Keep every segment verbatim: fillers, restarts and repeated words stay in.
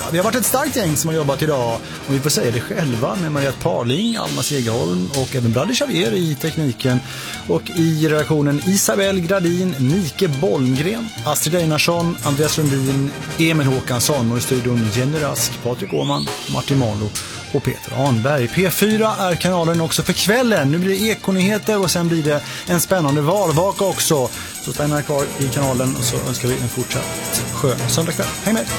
Vi har varit ett starkt gäng som har jobbat idag och vi får säga det själva med Mariette Parling, Alma Segerholm och även Brady Xavier i tekniken och i redaktionen Isabel Gradin, Nike Bolmgren, Astrid Einarsson, Andreas Lundin, Emil Håkansson och i studion Jenny Rask, Patrik Åhman, Martin Marlo och Peter Arnberg. P fyra är kanalen också för kvällen. Nu blir det ekonyheter och sen blir det en spännande valvaka också. Så stanna kvar i kanalen och så önskar vi en fortsatt skön söndagkväll. Häng med!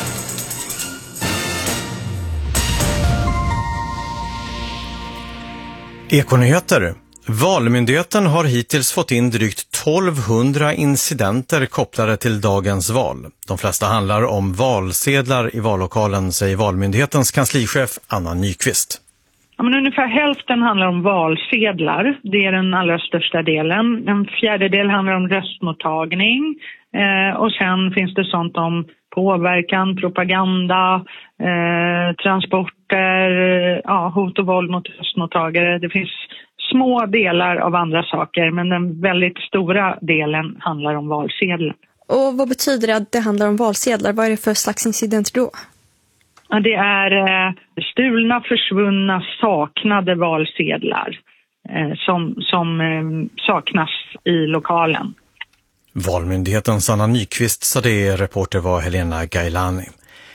Ekonyheter. Valmyndigheten har hittills fått in drygt tolvhundra incidenter kopplade till dagens val. De flesta handlar om valsedlar i vallokalen, säger Valmyndighetens kanslichef Anna Nyqvist. Ja, men ungefär hälften handlar om valsedlar. Det är den allra största delen. En fjärdedel handlar om röstmottagning. Eh, och sen finns det sånt om påverkan, propaganda, eh, transporter, ja, hot och våld mot röstmottagare. Det finns små delar av andra saker, men den väldigt stora delen handlar om valsedlar. Och vad betyder det att det handlar om valsedlar? Vad är det för slags incidenter då? Ja, det är eh, stulna, försvunna, saknade valsedlar eh, som, som eh, saknas i lokalen. Valmyndighetens Anna Nyqvist sa det, reporter var Helena Gailani.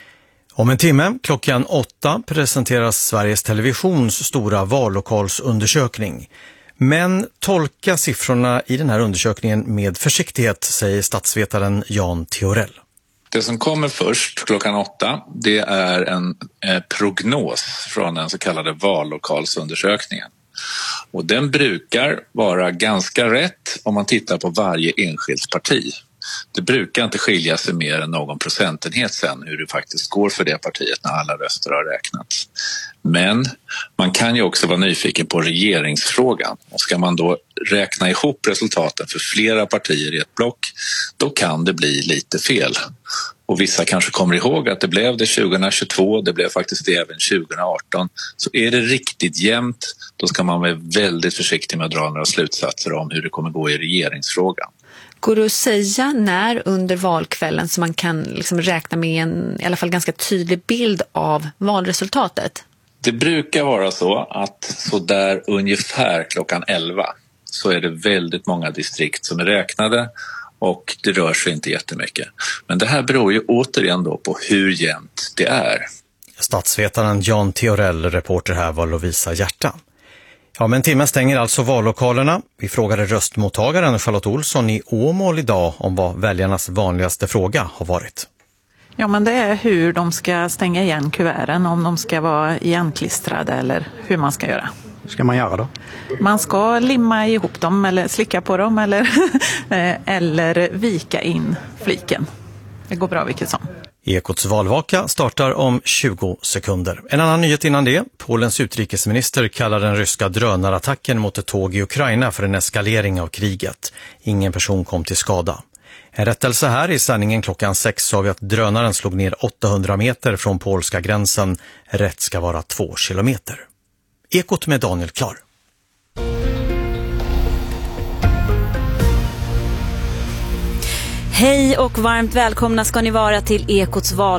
Om en timme, klockan åtta, presenteras Sveriges Televisions stora vallokalsundersökning. Men tolka siffrorna i den här undersökningen med försiktighet, säger statsvetaren Jan Theorell. Det som kommer först klockan åtta, det är en eh, prognos från den så kallade vallokalsundersökningen. Och den brukar vara ganska rätt om man tittar på varje enskilt parti. Det brukar inte skilja sig mer än någon procentenhet sen hur det faktiskt går för det partiet när alla röster har räknats. Men man kan ju också vara nyfiken på regeringsfrågan. Och ska man då räkna ihop resultaten för flera partier i ett block, då kan det bli lite fel. Och vissa kanske kommer ihåg att det blev det tjugohundratjugotvå, det blev faktiskt det även tjugohundraarton. Så är det riktigt jämnt, då ska man vara väldigt försiktig med att dra några slutsatser om hur det kommer gå i regeringsfrågan. Går det att säga när under valkvällen så man kan liksom räkna med en i alla fall ganska tydlig bild av valresultatet? Det brukar vara så att så där ungefär klockan elva så är det väldigt många distrikt som är räknade och det rör sig inte jättemycket. Men det här beror ju återigen då på hur jämnt det är. Statsvetaren Jan Theorell, reporter här var Lovisa Hjärta. Ja, men timmen stänger alltså vallokalerna. Vi frågade röstmottagaren Charlotte Olsson i Åmål idag om vad väljarnas vanligaste fråga har varit. Ja, men det är hur de ska stänga igen kuverten, om de ska vara igenklistrade eller hur man ska göra. Hur ska man göra då? Man ska limma ihop dem eller slicka på dem eller, eller vika in fliken. Det går bra vilket som. Ekots valvaka startar om tjugo sekunder. En annan nyhet innan det. Polens utrikesminister kallar den ryska drönarattacken mot ett tåg i Ukraina för en eskalering av kriget. Ingen person kom till skada. En rättelse här i sändningen klockan sex sa vi att drönaren slog ner åttahundra meter från polska gränsen. Rätt ska vara två kilometer. Ekot med Daniel Klar. Hej och varmt välkomna ska ni vara till Ekots val.